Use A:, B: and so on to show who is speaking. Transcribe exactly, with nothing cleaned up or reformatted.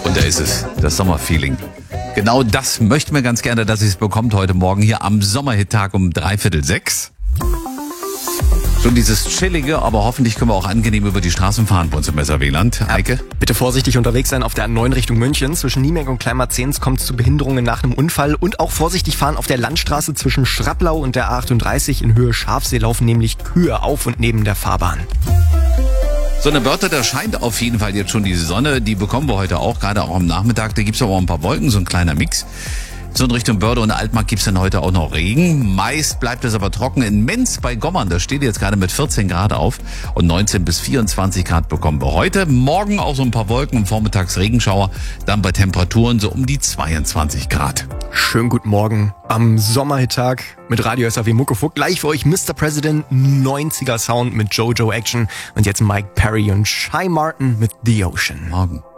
A: Und da ist es, das Sommerfeeling. Genau das möchten wir ganz gerne, dass ihr es bekommt heute Morgen hier am Sommerhittag um dreiviertel sechs. Schon dieses chillige, aber hoffentlich können wir auch angenehm über die Straßen fahren bei uns im Messerweland. Eike?
B: Ja, bitte vorsichtig unterwegs sein auf der A neun Richtung München. Zwischen Niemek und Kleinmarzens kommt es zu Behinderungen nach einem Unfall. Und auch vorsichtig fahren auf der Landstraße zwischen Schraplau und der A achtunddreißig in Höhe Schafsee laufen nämlich Kühe auf und neben der Fahrbahn.
A: So eine Börte, da scheint auf jeden Fall jetzt schon die Sonne. Die bekommen wir heute auch, gerade auch am Nachmittag. Da gibt's aber auch ein paar Wolken, so ein kleiner Mix. So in Richtung Börde und Altmark gibt's dann heute auch noch Regen. Meist bleibt es aber trocken. In Menz bei Gommern, da steht jetzt gerade mit vierzehn Grad auf und neunzehn bis vierundzwanzig Grad bekommen wir heute. Morgen auch so ein paar Wolken und vormittags Regenschauer. Dann bei Temperaturen so um die zweiundzwanzig Grad.
B: Schönen guten Morgen am Sommerhittag mit Radio S A W Muckefuck. Gleich für euch Mister President, neunziger Sound mit Jojo Action und jetzt Mike Perry und Shy Martin mit The Ocean.
A: Morgen.